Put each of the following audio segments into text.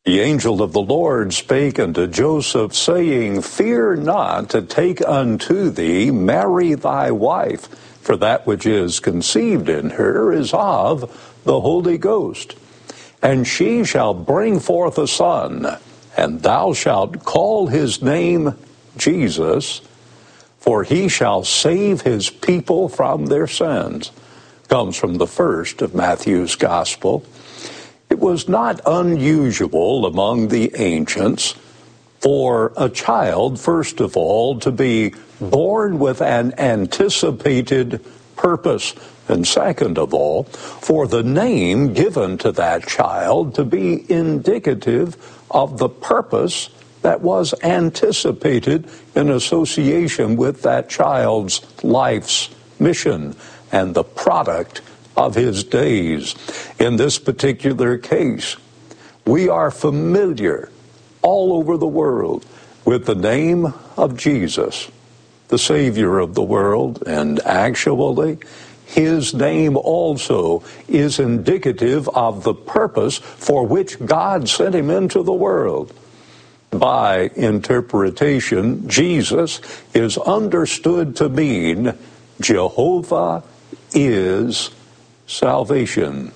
The angel of the Lord spake unto Joseph, saying, Fear not to take unto thee Mary thy wife, for that which is conceived in her is of the Holy Ghost. And she shall bring forth a son, and thou shalt call his name Jesus, for he shall save his people from their sins. Comes from the first of Matthew's Gospel. It was not unusual among the ancients for a child, first of all, to be born with an anticipated purpose, and second of all, for the name given to that child to be indicative of the purpose that was anticipated in association with that child's life's mission and the product of his days. In this particular case, we are familiar all over the world with the name of Jesus, the Savior of the world, and actually, his name also is indicative of the purpose for which God sent him into the world. By interpretation, Jesus is understood to mean Jehovah is salvation.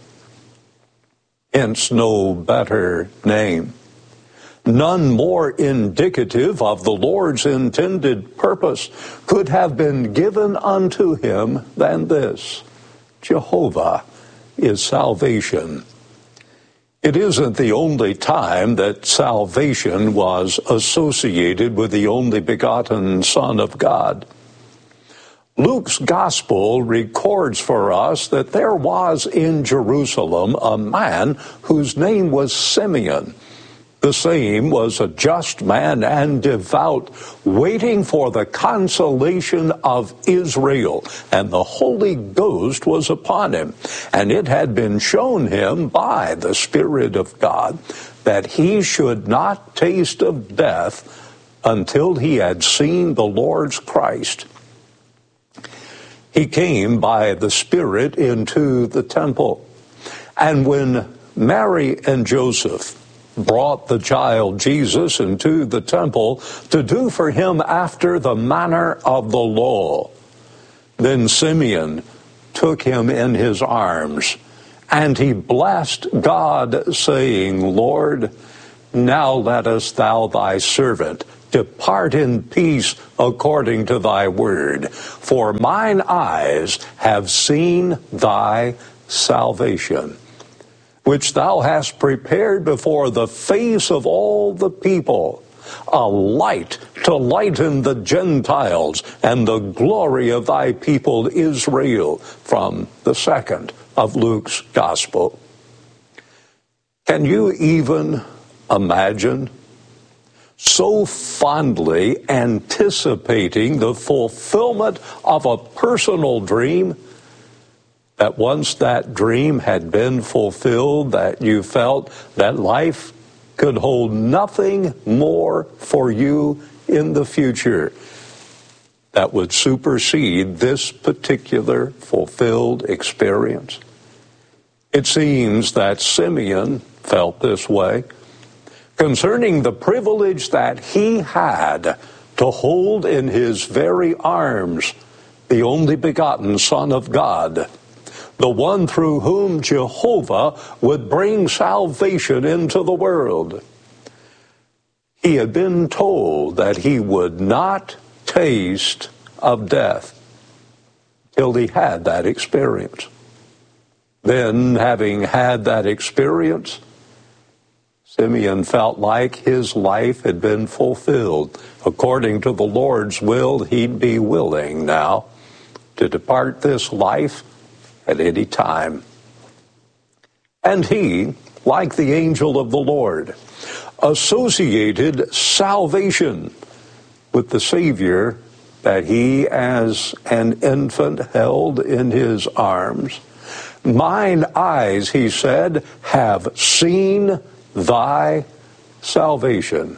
Hence no better name. None more indicative of the Lord's intended purpose could have been given unto him than this. Jehovah is salvation. It isn't the only time that salvation was associated with the only begotten Son of God. Luke's Gospel records for us that there was in Jerusalem a man whose name was Simeon. The same was a just man and devout, waiting for the consolation of Israel, and the Holy Ghost was upon him. And it had been shown him by the Spirit of God that he should not taste of death until he had seen the Lord's Christ. He came by the Spirit into the temple. And when Mary and Joseph brought the child Jesus into the temple to do for him after the manner of the law, then Simeon took him in his arms, and he blessed God, saying, Lord, now lettest thou thy servant depart in peace according to thy word. For mine eyes have seen thy salvation, which thou hast prepared before the face of all the people, a light to lighten the Gentiles, and the glory of thy people Israel. From the second of Luke's Gospel. Can you even imagine so fondly anticipating the fulfillment of a personal dream, that once that dream had been fulfilled, that you felt that life could hold nothing more for you in the future that would supersede this particular fulfilled experience? It seems that Simeon felt this way concerning the privilege that he had to hold in his very arms the only begotten Son of God, the one through whom Jehovah would bring salvation into the world. He had been told that he would not taste of death till he had that experience. Then, having had that experience, Simeon felt like his life had been fulfilled. According to the Lord's will, he'd be willing now to depart this life at any time. And he, like the angel of the Lord, associated salvation with the Savior that he as an infant held in his arms. Mine eyes, he said, have seen thy salvation.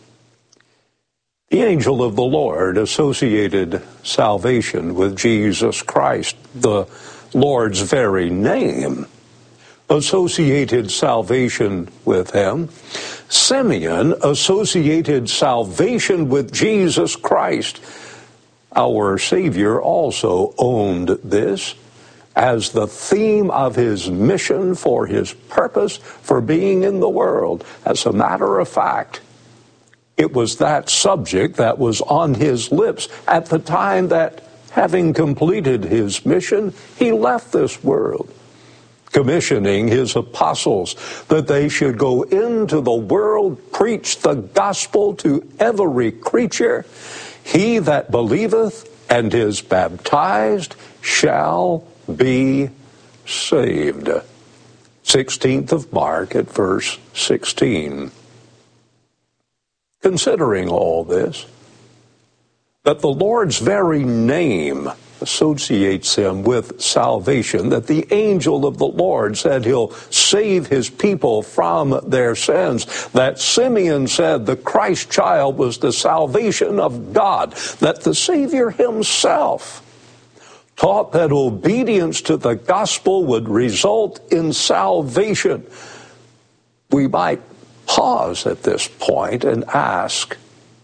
The angel of the Lord associated salvation with Jesus Christ, the Lord's very name, associated salvation with him. Simeon associated salvation with Jesus Christ. Our Savior also owned this as the theme of his mission, for his purpose, for being in the world. As a matter of fact, it was that subject that was on his lips at the time that, having completed his mission, he left this world, commissioning his apostles that they should go into the world, preach the gospel to every creature. He that believeth and is baptized shall be saved. 16th of Mark at verse 16. Considering all this, that the Lord's very name associates him with salvation, that the angel of the Lord said he'll save his people from their sins, that Simeon said the Christ child was the salvation of God, that the Savior himself taught that obedience to the gospel would result in salvation. We might pause at this point and ask,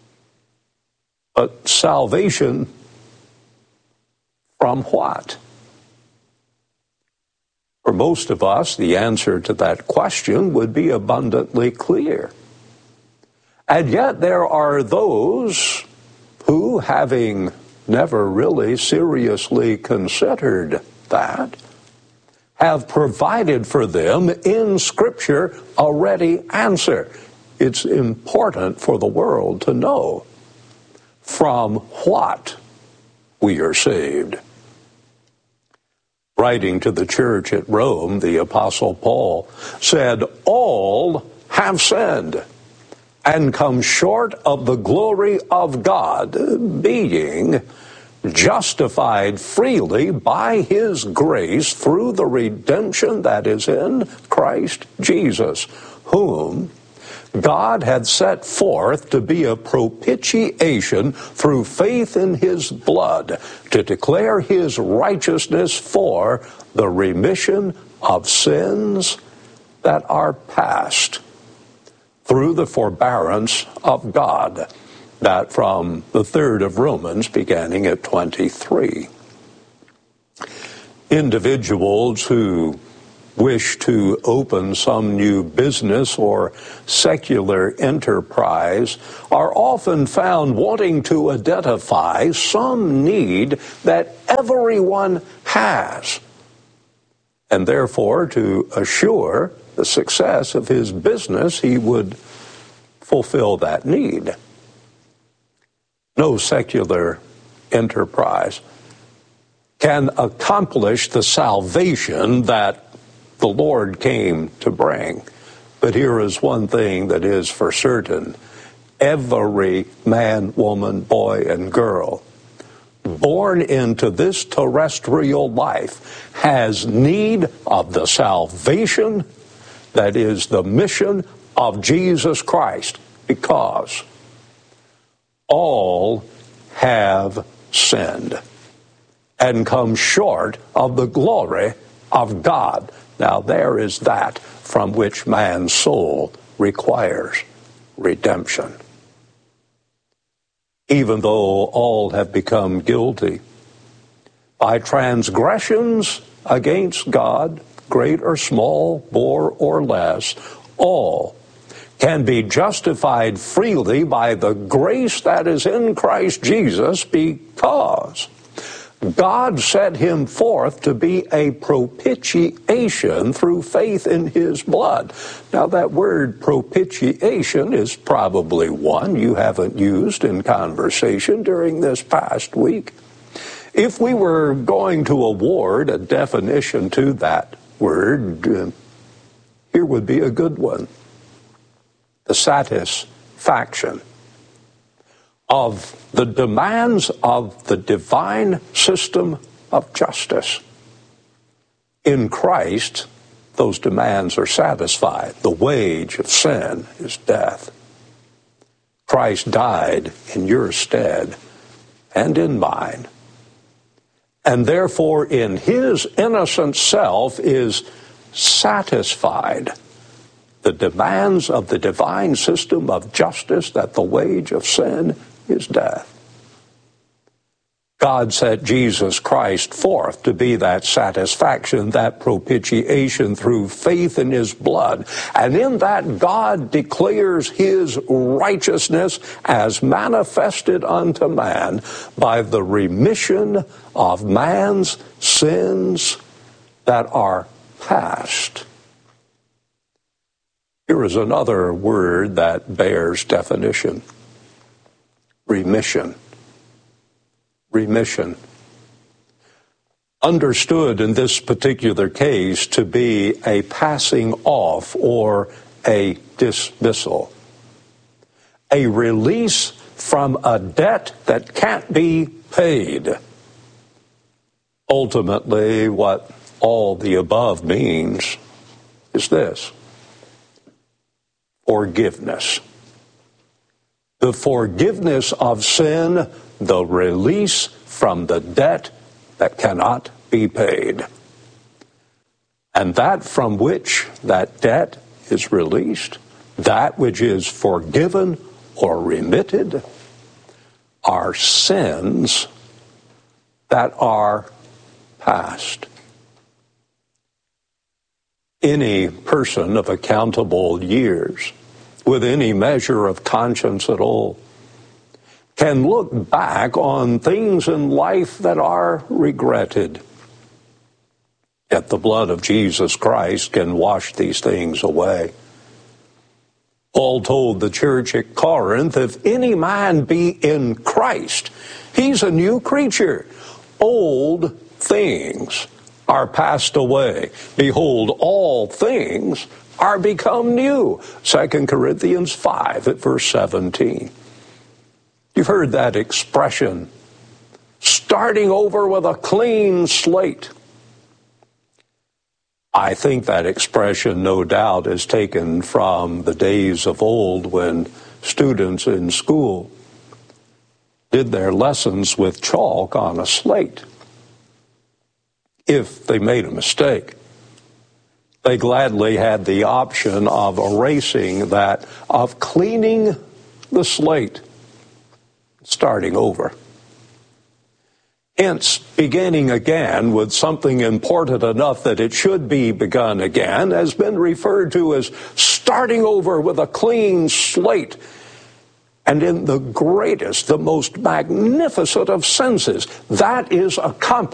but salvation from what? For most of us, the answer to that question would be abundantly clear. And yet there are those who, having never really seriously considered that, have provided for them in Scripture a ready answer. It's important for the world to know from what we are saved. Writing to the church at Rome, the Apostle Paul said, "All have sinned and come short of the glory of God, being justified freely by his grace through the redemption that is in Christ Jesus, whom God had set forth to be a propitiation through faith in his blood, to declare his righteousness for the remission of sins that are past, through the forbearance of God." That from the 3rd of Romans, beginning at 23. Individuals who wish to open some new business or secular enterprise are often found wanting to identify some need that everyone has, and therefore to assure the success of his business, he would fulfill that need. No secular enterprise can accomplish the salvation that the Lord came to bring. But here is one thing that is for certain. Every man, woman, boy, and girl born into this terrestrial life has need of the salvation that is the mission of Jesus Christ, because all have sinned and come short of the glory of God. Now there is that from which man's soul requires redemption. Even though all have become guilty by transgressions against God, great or small, more or less, all can be justified freely by the grace that is in Christ Jesus, because God set him forth to be a propitiation through faith in his blood. Now that word propitiation is probably one you haven't used in conversation during this past week. If we were going to award a definition to that word, here would be a good one. The satisfaction of the demands of the divine system of justice. In Christ, those demands are satisfied. The wage of sin is death. Christ died in your stead and in mine. And therefore, in his innocent self is satisfied the demands of the divine system of justice that the wage of sin is death. God set Jesus Christ forth to be that satisfaction, that propitiation through faith in his blood. And in that, God declares his righteousness as manifested unto man by the remission of man's sins that are past. Here is another word that bears definition: remission. Remission. Understood in this particular case to be a passing off or a dismissal. A release from a debt that can't be paid. Ultimately, what all the above means is this: forgiveness. The forgiveness of sin, the release from the debt that cannot be paid. And that from which that debt is released, that which is forgiven or remitted, are sins that are past. Any person of accountable years, with any measure of conscience at all, can look back on things in life that are regretted. Yet the blood of Jesus Christ can wash these things away. Paul told the church at Corinth, if any man be in Christ, he's a new creature. Old things are passed away. Behold, all things are become new. 2 Corinthians 5 at verse 17. You've heard that expression, starting over with a clean slate. I think that expression, no doubt, is taken from the days of old when students in school did their lessons with chalk on a slate. If they made a mistake, they gladly had the option of erasing that, of cleaning the slate, starting over. Hence, beginning again with something important enough that it should be begun again has been referred to as starting over with a clean slate. And in the greatest, the most magnificent of senses, that is accomplished